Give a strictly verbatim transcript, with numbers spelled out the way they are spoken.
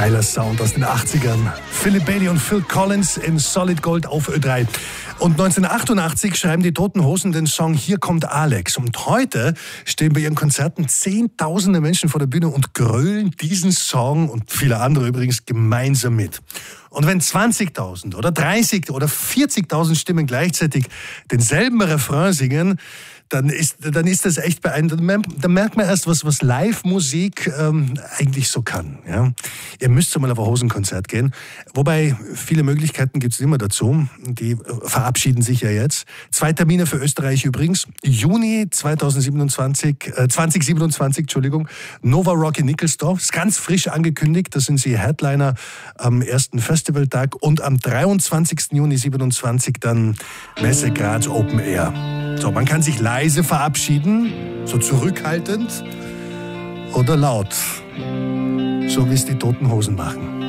Geiler Sound aus den achtzigern. Philip Bailey und Phil Collins in Solid Gold auf Ö drei. Und neunzehnhundertachtundachtzig schreiben die Toten Hosen den Song Hier kommt Alex. Und heute stehen bei ihren Konzerten zehntausende Menschen vor der Bühne und grölen diesen Song und viele andere übrigens gemeinsam mit. Und wenn zwanzigtausend oder dreißig oder vierzigtausend Stimmen gleichzeitig denselben Refrain singen, dann ist, dann ist das echt beeindruckend. Dann merkt man erst, was, was Live-Musik ähm, eigentlich so kann. Ja? Ihr müsst mal auf ein Hosenkonzert gehen. Wobei, viele Möglichkeiten gibt es immer dazu. Die verabschieden sich ja jetzt. Zwei Termine für Österreich übrigens. Juni zweitausendsiebenundzwanzig, äh, zweitausendsiebenundzwanzig, Entschuldigung, Nova Rock in Nickelsdorf. Ist ganz frisch angekündigt. Da sind sie Headliner am ersten Festivaltag. Und am dreiundzwanzigsten Juni siebenundzwanzig dann Messe Graz Open Air. So, man kann sich leise verabschieden, so zurückhaltend oder laut, so wie es die Toten Hosen machen.